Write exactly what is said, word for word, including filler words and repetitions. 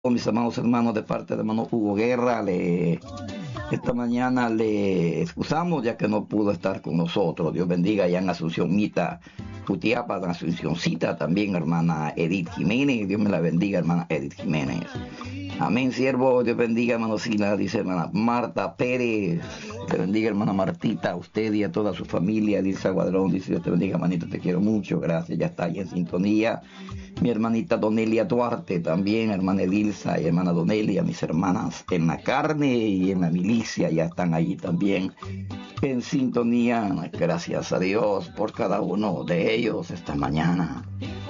mis amados hermanos, de parte de hermano Hugo Guerra, le, esta mañana le excusamos ya que no pudo estar con nosotros. Dios bendiga allá en Asunción Mita, Jutiapa, en Asuncióncita también, hermana Edith Jiménez. Dios me la bendiga, hermana Edith Jiménez. Amén, siervo. Dios bendiga, hermano Sila, dice hermana Marta Pérez. Te bendiga, hermana Martita, a usted y a toda su familia. Dice Aguadrón, dice Dios te bendiga, hermanito, te quiero mucho. Gracias, ya está ahí en sintonía. Mi hermanita Donelia Duarte también, hermana Edilza y hermana Donelia, mis hermanas en la carne y en la milicia, ya están allí también en sintonía. Gracias a Dios por cada uno de ellos esta mañana.